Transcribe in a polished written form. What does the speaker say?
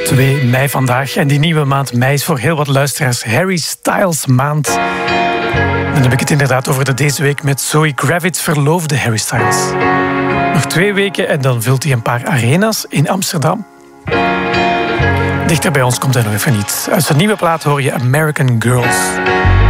2 mei vandaag. En die nieuwe maand mei is voor heel wat luisteraars Harry Styles maand. Dan heb ik het inderdaad over deze week met Zoe Kravitz verloofde Harry Styles. Nog 2 weken en dan vult hij een paar arena's in Amsterdam. Dichter bij ons komt hij nog even niet. Uit zijn nieuwe plaat hoor je American Girls.